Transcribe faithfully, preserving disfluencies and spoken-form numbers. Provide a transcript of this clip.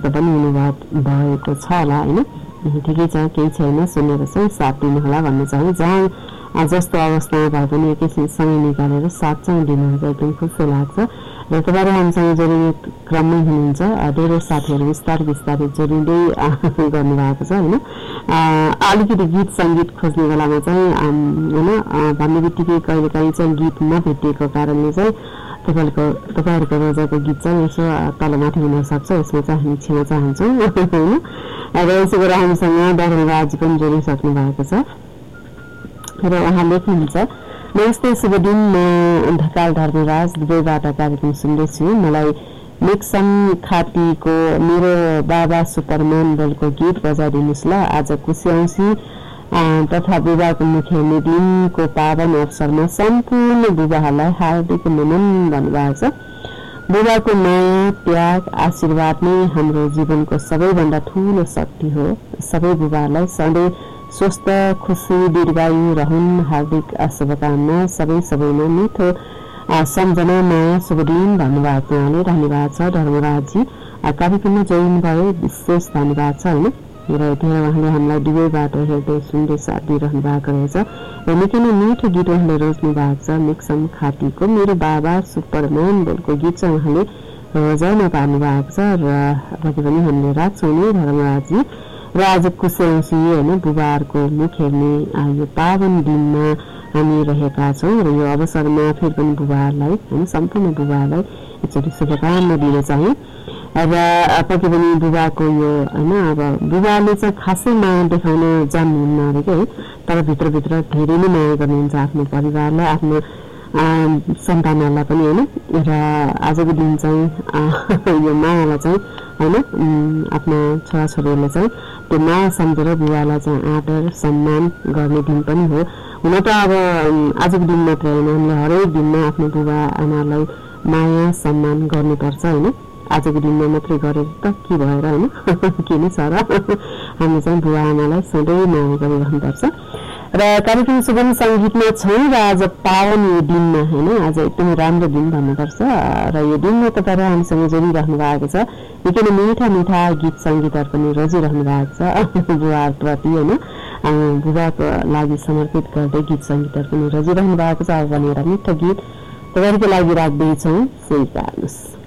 पनि हुनु भएको छ होला हैन। ठिकै छ, केही छैन, सुनेर चाहिँ साथ दिनु होला भन्न चाहे। जहाँ जस्तो अवस्थामा भए पनि एकैछिन समय निकालेर साथ चाहिँ दिनुहुन्छ, एकदम खुसी लाग्छ। र तपाईँहरू हामीसँग जोडिने क्रममै हुनुहुन्छ, धेरै साथीहरू बिस्तारै बिस्तारै जोडिँदै गर्नुभएको छ होइन। अलिकति गीत सङ्गीत खोज्ने बेलामा चाहिँ होइन भन्ने बित्तिकै कहिलेकाहीँ चाहिँ गीत नभेटिएको कारणले चाहिँ तपाईँहरूको तपाईँहरूको रोजाको गीत चाहिँ यसो तलमाथि हुनसक्छ, यसमा चाहिँ हामी क्षमा चाहन्छौँ होइन। र यसो गरेर हामीसँग डरमराज पनि जोडिसक्नु भएको छ र उहाँ लेख्नुहुन्छ, नमस्ते शुभ दिन, म ढकाल धर्मराज दुबईबाट कार्यक्रम सुन्दैछु। मलाई मिक्सन खातीको मेरो बाबा सुपरम्यान बोलको गीत बजाइदिनुहोस् ल। आज कुशी औँसी तथा विवाहको मुख्य दिनको पावन अवसरमा सम्पूर्ण विवाहलाई हार्दिक नमन भन्नुभएको छ। विवाहको माया त्याग आशीर्वाद नै हाम्रो जीवनको सबैभन्दा ठुलो शक्ति हो। सबै विवाहलाई सधैँ स्वस्थ खुसी दीर्घायु रहन्, हार्दिक शुभकामना। सबै सबैमा मिठो सम्झना माया शुभ दिन भन्नुभएको उहाँले। धन्यवाद छ धर्मराजजी, कार्यक्रममा जोइन भयो, विशेष धन्यवाद छ होइन। र त्यहाँ उहाँले हामीलाई दुवैबाट हेर्दै सुन्दै साथ दिइरहनु भएको रहेछ। र निकै नै मिठो गीत उहाँले रोज्नु भएको छ। मिक्सन खातीको मेरो बाबा सुपरम्यान बोलको गीत चाहिँ उहाँले रोजाउन पार्नु भएको छ र अघि पनि हामीले राख्छौँ नि धर्मराजजी। र आज कुशी औँसी होइन बुबारको मुख हेर्ने यो पावन दिनमा हामी रहेका छौँ र यो अवसरमा फेरि पनि बुबाहरूलाई होइन सम्पूर्ण बुबाहरूलाई एकचोटि शुभकामना दिन चाहे। र पक्कै पनि बुबाको यो होइन अब बुबाले चाहिँ खासै माया देखाउन जान्नुहुन्न अरे क्या है, तर भित्रभित्र धेरै नै माया गर्नुहुन्छ आफ्नो परिवारलाई, आफ्नो सन्तानहरूलाई पनि होइन। र आजको दिन चाहिँ यो मायालाई चाहिँ होइन आफ्ना छोराछोरीहरूले चाहिँ त्यो माया सम्झेर बुबालाई चाहिँ आदर सम्मान गर्ने दिन पनि हो। हुन त अब आजको दिन मात्र होइन, हामीले हरेक दिनमा आफ्नो बुबा आमालाई माया सम्मान गर्नुपर्छ होइन। आजको दिनमा मात्रै गरेर त के भएर होइन के नै छ र हामी चाहिँ बुबा आमालाई सधैँ माया गरिरहनुपर्छ। र कार्यक्रम सुगम सङ्गीतमा छौँ र आज पावन यो दिनमा होइन, आज एकदमै राम्रो दिन भन्नुपर्छ। र यो दिनमा तपाईँहरू हामीसँग जोडिरहनु भएको छ, निकै नै मिठा मिठा गीत सङ्गीतहरू पनि रोजिरहनु भएको छ बुबाप्रति होइन, बुबाको लागि समर्पित गर्दै गीत सङ्गीतहरू पनि रोजिरहनु भएको छ। अब भनेर मिठो गीत तपाईँहरूको लागि राख्दैछौँ, सुनिरहनुहोस्।